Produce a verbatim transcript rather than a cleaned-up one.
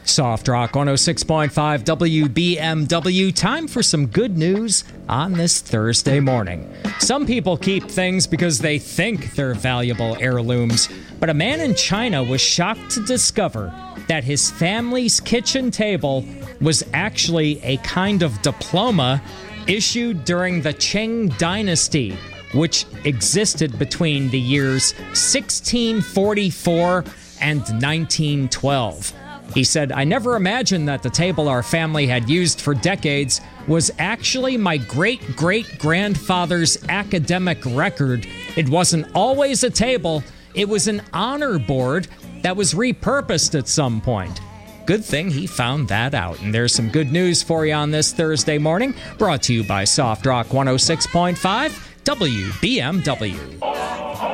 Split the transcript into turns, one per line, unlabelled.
Soft Rock one oh six point five W B M W. Time for some good news on this Thursday morning. Some people keep things because they think they're valuable heirlooms, but a man in China was shocked to discover that his family's kitchen table was actually a kind of diploma issued during the Qing Dynasty, which existed between the years sixteen forty-four and nineteen twelve. He said, "I never imagined that the table our family had used for decades was actually my great-great-grandfather's academic record. It wasn't always a table, it was an honor board that was repurposed at some point." Good thing he found that out. And there's some good news for you on this Thursday morning, brought to you by Soft Rock one oh six point five W B M W.